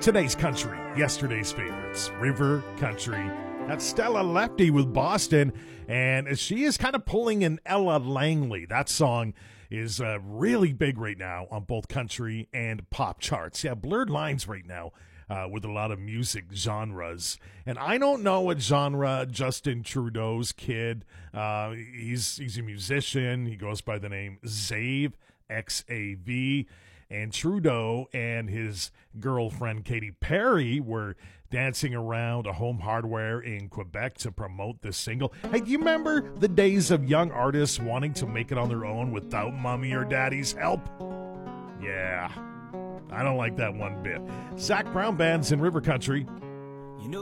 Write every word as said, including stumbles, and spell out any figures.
Today's country, yesterday's favorites, River Country. That's Stella Lefty with Boston, and she is kind of pulling an Ella Langley. That song is uh, really big right now on both country and pop charts. Yeah, blurred lines right now uh, with a lot of music genres. And I don't know what genre Justin Trudeau's kid, uh, he's, he's a musician. He goes by the name Xav, X A V. And Trudeau and his girlfriend Katy Perry were dancing around a Home Hardware in Quebec to promote this single. Hey, do you remember the days of young artists wanting to make it on their own without mommy or daddy's help? Yeah, I don't like that one bit. Zac Brown Band's in River Country. You know